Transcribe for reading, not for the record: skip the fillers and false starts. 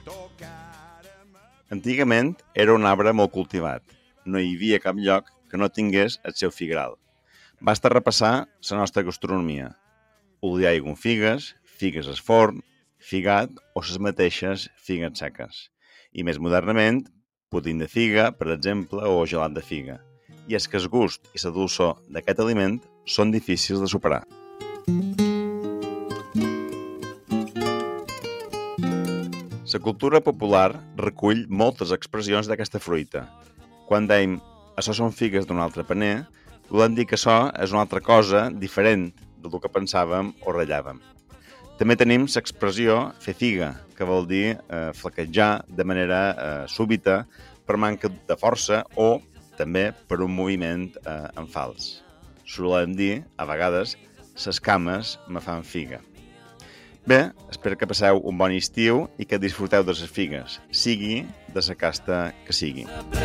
Antigament era un arbre molt cultivat. No hi havia cap lloc que no tingués el seu figueral. Basta repassar la nostra gastronomia. Oliar i figues, figues al forn, figat o les mateixes figues seques. I més modernament, puding de figa, per exemple, o gelat de figa. I és que el gust i la dolçor d'aquest aliment són difícils de superar. La cultura popular recull moltes expressions d'aquesta fruita. Quan dèiem «això són figues d'un altre paner», volem dir que això és una altra cosa diferent del que pensàvem o ratllàvem. També tenim l'expressió fer figa, que vol dir flaquejar de manera súbita per manca de força o també per un moviment en fals. Solem dir, a vegades, les cames me fan figa. Bé, espero que passeu un bon estiu i que disfruteu de les figues, sigui de la casta que sigui.